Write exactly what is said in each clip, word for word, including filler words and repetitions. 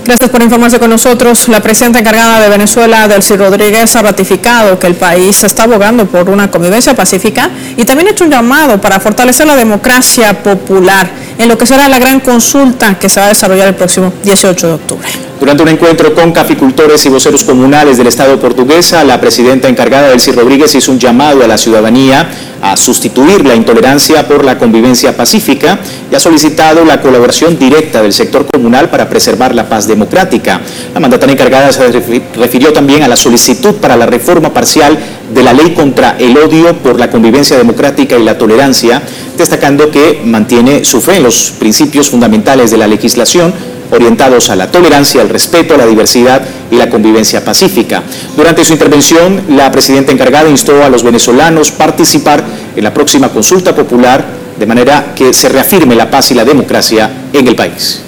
Gracias por informarse con nosotros. La presidenta encargada de Venezuela, Delcy Rodríguez, ha ratificado que el país está abogando por una convivencia pacífica y también ha hecho un llamado para fortalecer la democracia popular en lo que será la gran consulta que se va a desarrollar el próximo dieciocho de octubre. Durante un encuentro con caficultores y voceros comunales del Estado portuguesa, la presidenta encargada, Delcy Rodríguez, hizo un llamado a la ciudadanía a sustituir la intolerancia por la convivencia pacífica y ha solicitado la colaboración directa del sector comunal para preservar la paz democrática. La mandataria encargada se refirió también a la solicitud para la reforma parcial de la ley contra el odio por la convivencia democrática y la tolerancia, destacando que mantiene su fe en los principios fundamentales de la legislación, orientados a la tolerancia, al respeto, a la diversidad y la convivencia pacífica. Durante su intervención, la presidenta encargada instó a los venezolanos a participar en la próxima consulta popular de manera que se reafirme la paz y la democracia en el país.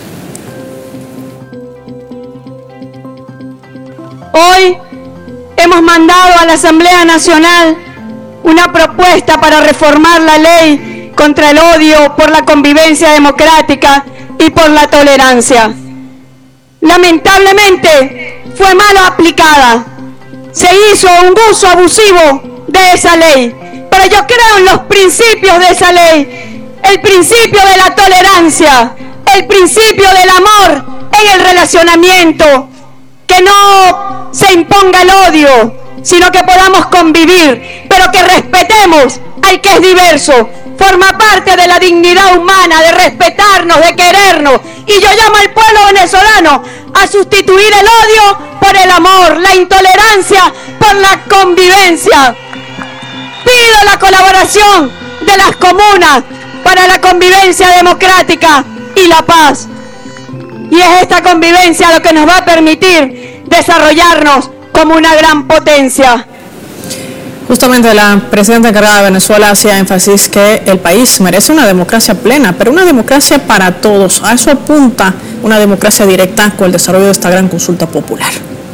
Hoy hemos mandado a la Asamblea Nacional una propuesta para reformar la ley contra el odio por la convivencia democrática y por la tolerancia. Lamentablemente fue mal aplicada, se hizo un uso abusivo de esa ley, pero yo creo en los principios de esa ley, el principio de la tolerancia, el principio del amor en el relacionamiento, que no se imponga el odio, sino que podamos convivir, pero que respetemos al que es diverso. Forma parte de la dignidad humana, de respetarnos, de querernos. Y yo llamo al pueblo venezolano a sustituir el odio por el amor, la intolerancia por la convivencia. Pido la colaboración de las comunas para la convivencia democrática y la paz. Y es esta convivencia lo que nos va a permitir desarrollarnos como una gran potencia. Justamente la presidenta encargada de Venezuela hacía énfasis que el país merece una democracia plena, pero una democracia para todos. A eso apunta una democracia directa con el desarrollo de esta gran consulta popular.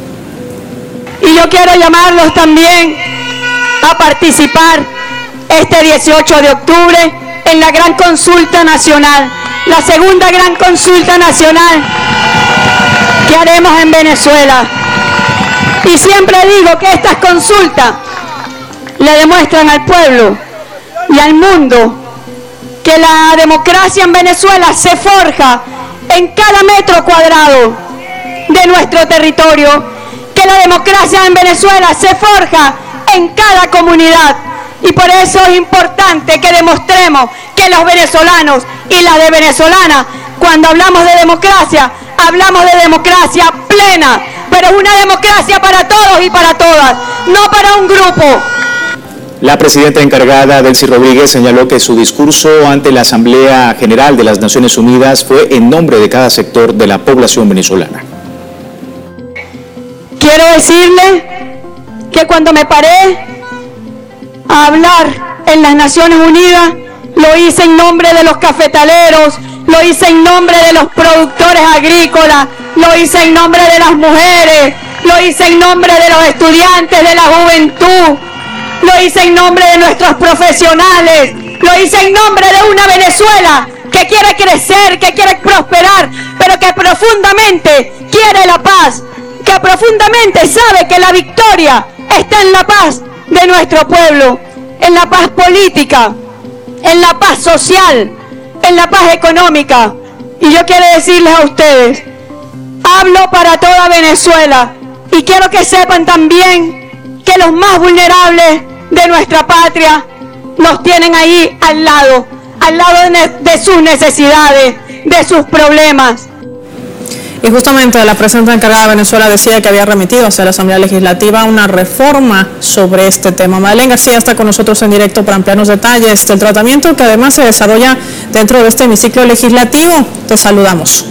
Y yo quiero llamarlos también a participar este dieciocho de octubre en la gran consulta nacional, la segunda gran consulta nacional que haremos en Venezuela. Y siempre digo que estas consultas le demuestran al pueblo y al mundo que la democracia en Venezuela se forja en cada metro cuadrado de nuestro territorio, que la democracia en Venezuela se forja en cada comunidad. Y por eso es importante que demostremos que los venezolanos y las de venezolanas, cuando hablamos de democracia, hablamos de democracia plena, pero es una democracia para todos y para todas, no para un grupo. La presidenta encargada, Delcy Rodríguez, señaló que su discurso ante la Asamblea General de las Naciones Unidas fue en nombre de cada sector de la población venezolana. Quiero decirle que cuando me paré a hablar en las Naciones Unidas, lo hice en nombre de los cafetaleros, lo hice en nombre de los productores agrícolas, lo hice en nombre de las mujeres, lo hice en nombre de los estudiantes, de la juventud, lo hice en nombre de nuestros profesionales, lo hice en nombre de una Venezuela que quiere crecer, que quiere prosperar, pero que profundamente quiere la paz, que profundamente sabe que la victoria está en la paz de nuestro pueblo, en la paz política, en la paz social, en la paz económica. Y yo quiero decirles a ustedes, hablo para toda Venezuela y quiero que sepan también que los más vulnerables de nuestra patria nos tienen ahí al lado, al lado de, de sus necesidades, de sus problemas. Y justamente la presidenta encargada de Venezuela decía que había remitido hacia la Asamblea Legislativa una reforma sobre este tema. Madeleine García está con nosotros en directo para ampliarnos detalles del tratamiento que además se desarrolla dentro de este hemiciclo legislativo. Te saludamos.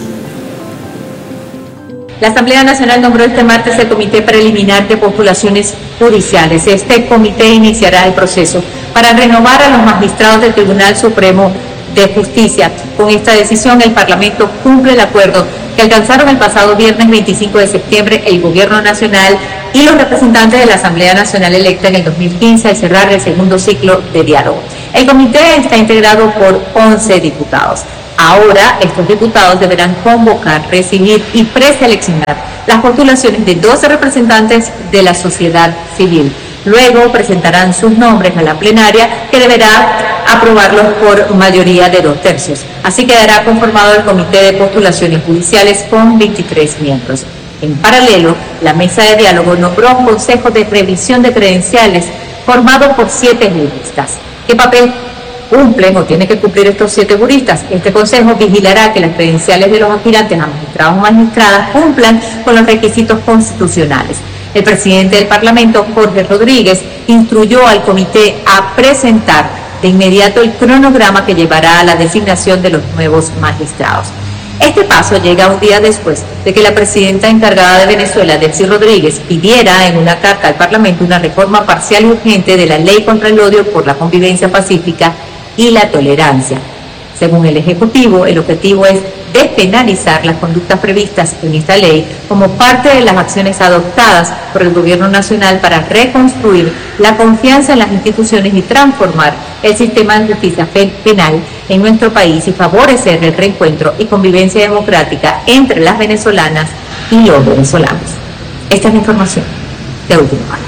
La Asamblea Nacional nombró este martes el Comité Preliminar de Postulaciones Judiciales. Este comité iniciará el proceso para renovar a los magistrados del Tribunal Supremo de Justicia. Con esta decisión, el Parlamento cumple el acuerdo que alcanzaron el pasado viernes veinticinco de septiembre el Gobierno Nacional y los representantes de la Asamblea Nacional electa en el dos mil quince al cerrar el segundo ciclo de diálogo. El comité está integrado por once diputados. Ahora, estos diputados deberán convocar, recibir y preseleccionar las postulaciones de doce representantes de la sociedad civil. Luego presentarán sus nombres a la plenaria, que deberá aprobarlos por mayoría de dos tercios. Así quedará conformado el Comité de Postulaciones Judiciales con veintitrés miembros. En paralelo, la mesa de diálogo nombró un consejo de revisión de credenciales formado por siete juristas. ¿Qué papel cumplen o tienen que cumplir estos siete juristas? Este consejo vigilará que las credenciales de los aspirantes a magistrados o magistradas cumplan con los requisitos constitucionales. El presidente del Parlamento, Jorge Rodríguez, instruyó al comité a presentar de inmediato el cronograma que llevará a la designación de los nuevos magistrados. Este paso llega un día después de que la presidenta encargada de Venezuela, Delcy Rodríguez, pidiera en una carta al Parlamento una reforma parcial y urgente de la Ley contra el Odio por la Convivencia Pacífica y la Tolerancia. Según el Ejecutivo, el objetivo es despenalizar las conductas previstas en esta ley como parte de las acciones adoptadas por el Gobierno Nacional para reconstruir la confianza en las instituciones y transformar el sistema de justicia penal en nuestro país y favorecer el reencuentro y convivencia democrática entre las venezolanas y los venezolanos. Esta es la información de última hora.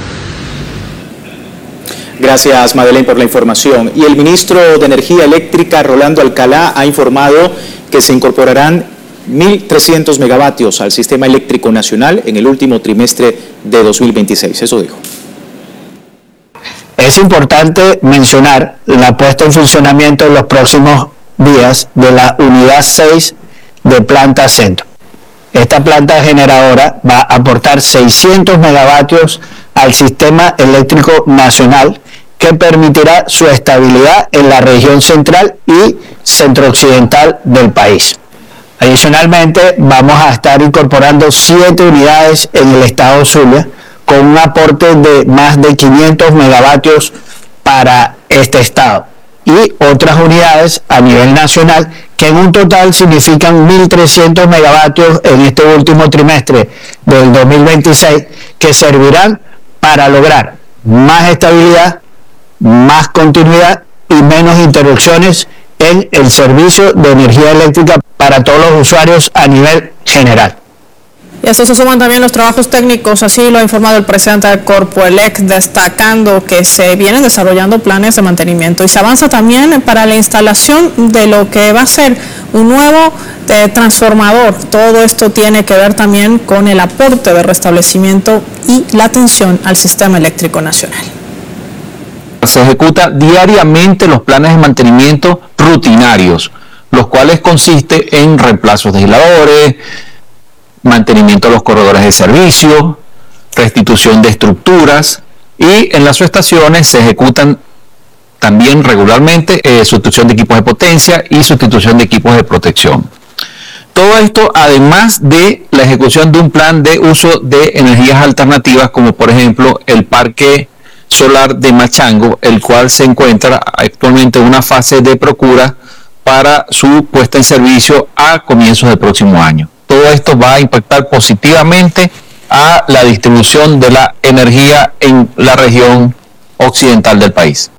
Gracias, Madeleine, por la información. Y el ministro de Energía Eléctrica, Rolando Alcalá, ha informado que se incorporarán mil trescientos megavatios al sistema eléctrico nacional en el último trimestre de dos mil veintiséis. Eso dijo. Es importante mencionar la puesta en funcionamiento en los próximos días de la unidad seis de Planta Centro. Esta planta generadora va a aportar seiscientos megavatios al sistema eléctrico nacional, que permitirá su estabilidad en la región central y centro-occidental del país. Adicionalmente, vamos a estar incorporando siete unidades en el estado Zulia, con un aporte de más de quinientos megavatios para este estado, y otras unidades a nivel nacional que en un total significan mil trescientos megavatios en este último trimestre del dos mil veintiséis, que servirán para lograr más estabilidad, más continuidad y menos interrupciones en el servicio de energía eléctrica para todos los usuarios a nivel general. Y a eso se suman también los trabajos técnicos, así lo ha informado el presidente del Corpoelec, destacando que se vienen desarrollando planes de mantenimiento y se avanza también para la instalación de lo que va a ser un nuevo eh, transformador. Todo esto tiene que ver también con el aporte de restablecimiento y la atención al sistema eléctrico nacional. Se ejecuta diariamente los planes de mantenimiento rutinarios, los cuales consiste en reemplazos de aisladores, mantenimiento de los corredores de servicio, restitución de estructuras, y en las subestaciones se ejecutan también regularmente eh, sustitución de equipos de potencia y sustitución de equipos de protección. Todo esto además de la ejecución de un plan de uso de energías alternativas, como por ejemplo el parque solar de Machango, el cual se encuentra actualmente en una fase de procura para su puesta en servicio a comienzos del próximo año. Todo esto va a impactar positivamente a la distribución de la energía en la región occidental del país.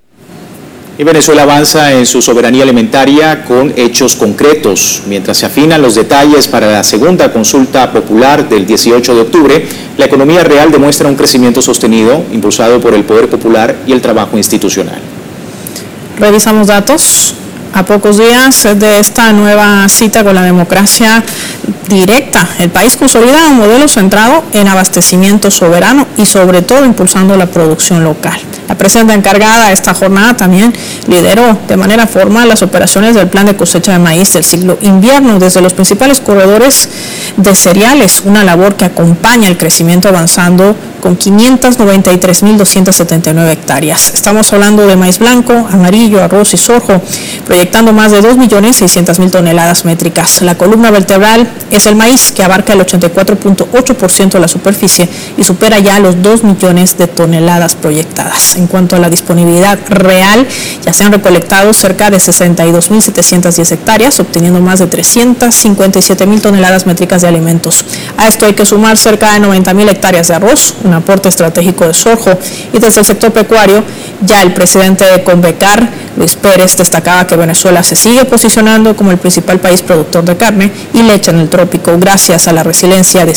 Y Venezuela avanza en su soberanía alimentaria con hechos concretos. Mientras se afinan los detalles para la segunda consulta popular del dieciocho de octubre, la economía real demuestra un crecimiento sostenido, impulsado por el poder popular y el trabajo institucional. Revisamos datos. A pocos días de esta nueva cita con la democracia directa, el país consolida un modelo centrado en abastecimiento soberano y sobre todo impulsando la producción local. La presidenta encargada de esta jornada también lideró de manera formal las operaciones del plan de cosecha de maíz del ciclo invierno desde los principales corredores de cereales, una labor que acompaña el crecimiento avanzando con quinientas noventa y tres mil doscientas setenta y nueve hectáreas. Estamos hablando de maíz blanco, amarillo, arroz y sorgo, proyectando más de dos millones seiscientas mil toneladas métricas. La columna vertebral es el maíz, que abarca el ochenta y cuatro punto ocho por ciento de la superficie y supera ya los dos millones de toneladas proyectadas. En cuanto a la disponibilidad real, ya se han recolectado cerca de sesenta y dos mil setecientas diez hectáreas, obteniendo más de trescientas cincuenta y siete mil toneladas métricas de alimentos. A esto hay que sumar cerca de noventa mil hectáreas de arroz, un aporte estratégico de sorgo. Y desde el sector pecuario, ya el presidente de Convecar, Luis Pérez, destacaba que Venezuela se sigue posicionando como el principal país productor de carne y leche en el trópico gracias a la resiliencia de